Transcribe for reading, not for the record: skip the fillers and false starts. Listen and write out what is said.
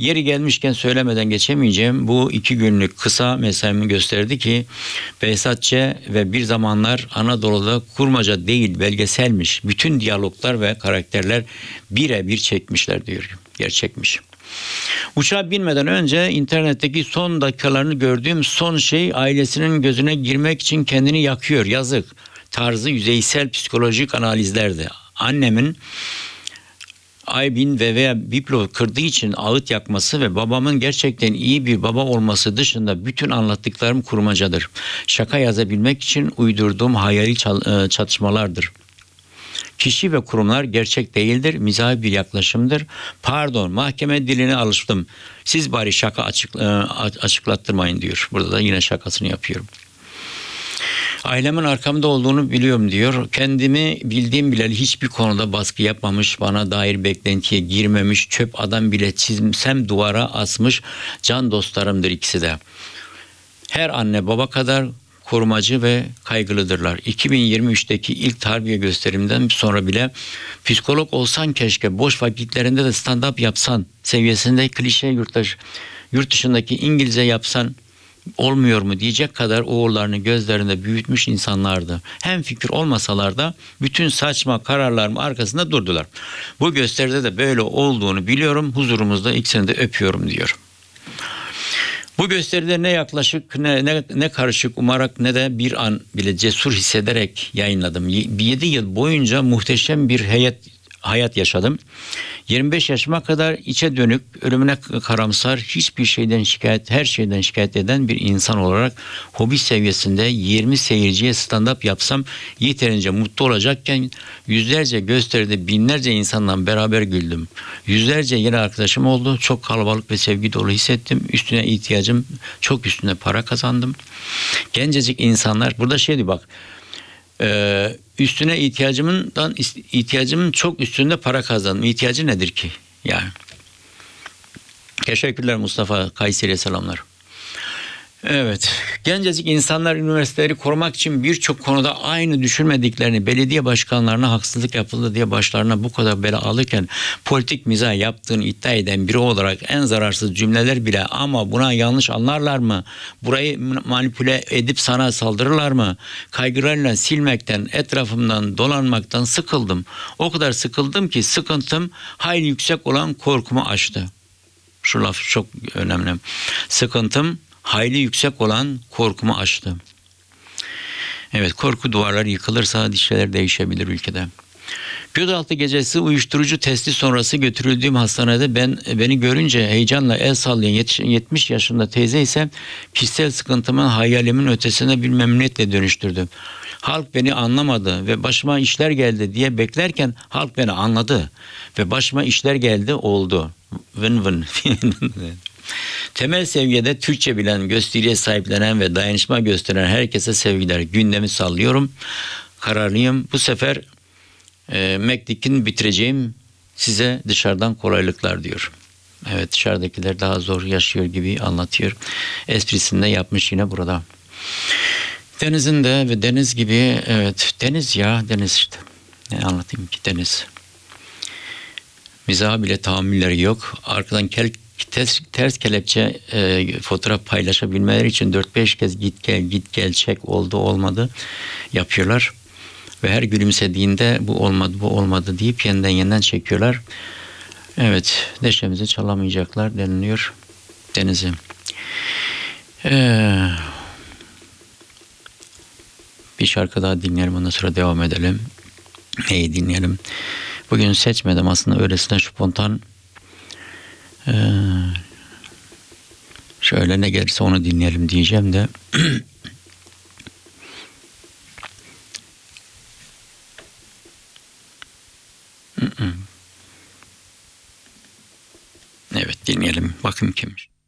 Yeri gelmişken söylemeden geçemeyeceğim. Bu 2 günlük kısa mesaimi gösterdi ki Behzat Ç. ve bir zamanlar Anadolu'da kurmaca değil belgeselmiş. Bütün diyaloglar ve karakterler birebir çekmişler diyor. Gerçekmiş. Uçağa binmeden önce internetteki son dakikalarını gördüğüm son şey ailesinin gözüne girmek için kendini yakıyor. Yazık. Tarzı yüzeysel psikolojik analizlerdi. Annemin Aybin ve veya biplo kırdığı için ağıt yakması ve babamın gerçekten iyi bir baba olması dışında bütün anlattıklarım kurmacadır. Şaka yazabilmek için uydurduğum hayali çatışmalardır. Kişi ve kurumlar gerçek değildir, mizahi bir yaklaşımdır. Pardon, mahkeme diline alıştım. Siz bari şaka açıklattırmayın diyor. Burada da yine şakasını yapıyorum. Ailemin arkamda olduğunu biliyorum diyor. Kendimi bildiğim bileli hiçbir konuda baskı yapmamış, bana dair beklentiye girmemiş, çöp adam bile çizsem duvara asmış can dostlarımdır ikisi de. Her anne baba kadar korumacı ve kaygılıdırlar. 2023'teki ilk tarbiye gösterimden sonra bile psikolog olsan keşke, boş vakitlerinde de stand-up yapsan, seviyesinde klişe yurt dışındaki İngilizce yapsan olmuyor mu diyecek kadar oğullarını gözlerinde büyütmüş insanlardı. Hem fikir olmasalar da bütün saçma kararlarım arkasında durdular. Bu gösteride de böyle olduğunu biliyorum. Huzurumuzda ikisini de öpüyorum diyor. Bu gösteride ne yaklaşık ne karışık umarak ne de bir an bile cesur hissederek yayınladım. 7 yıl boyunca muhteşem bir hayat yaşadım. 25 yaşıma kadar içe dönük, ölümüne karamsar, hiçbir şeyden her şeyden şikayet eden bir insan olarak hobi seviyesinde 20 seyirciye stand-up yapsam yeterince mutlu olacakken yüzlerce gösteride binlerce insanla beraber güldüm. Yüzlerce yeni arkadaşım oldu. Çok kalabalık ve sevgi dolu hissettim. Çok üstüne para kazandım. Gencecik insanlar, burada şeydi bak, üstüne ihtiyacımın çok üstünde para kazandım. İhtiyacı nedir ki? Yani. Teşekkürler Mustafa. Kayseri'ye selamlar. Evet. Gencecik insanlar üniversiteleri korumak için birçok konuda aynı düşünmediklerini, belediye başkanlarına haksızlık yapıldı diye başlarına bu kadar bela alırken politik mizah yaptığını iddia eden biri olarak en zararsız cümleler bile ama buna yanlış anlarlar mı? Burayı manipüle edip sana saldırırlar mı? Kaygılarla silmekten, etrafımdan dolanmaktan sıkıldım. O kadar sıkıldım ki sıkıntım hayli yüksek olan korkumu aştı. Şu laf çok önemli. Sıkıntım hayli yüksek olan korkumu aştı. Evet, korku duvarları yıkılırsa şeyler değişebilir ülkede. Gözaltı gecesi uyuşturucu testi sonrası götürüldüğüm hastanede beni görünce heyecanla el sallayan 70 yaşında teyze ise kişisel sıkıntımın hayalimin ötesine bir memnuniyetle dönüştürdü. Halk beni anlamadı ve başıma işler geldi diye beklerken halk beni anladı ve başıma işler geldi oldu. Vın vın. Temel seviyede Türkçe bilen, gösteriye sahiplenen ve dayanışma gösteren herkese sevgiler. Gündemi sallıyorum. Kararlıyım. Bu sefer Mekdik'in bitireceğim, size dışarıdan kolaylıklar diyor. Evet, dışarıdakiler daha zor yaşıyor gibi anlatıyor. Esprisini de yapmış yine burada. Denizin de ve deniz gibi, evet deniz işte. Ne anlatayım ki, deniz. Mizaha bile tahammülleri yok. Arkadan ters kelepçe fotoğraf paylaşabilmeleri için 4-5 kez git gel çek oldu olmadı yapıyorlar. Ve her gülümsediğinde bu olmadı deyip yeniden çekiyorlar. Evet, neşemizi çalamayacaklar deniliyor denizi. Bir şarkı daha dinleyelim, ondan sonra devam edelim. Neyi dinleyelim? Bugün seçmedim aslında, öylesine spontan. Şöyle ne gelirse onu dinleyelim diyeceğim de. Evet, dinleyelim. Bakın kimmiş.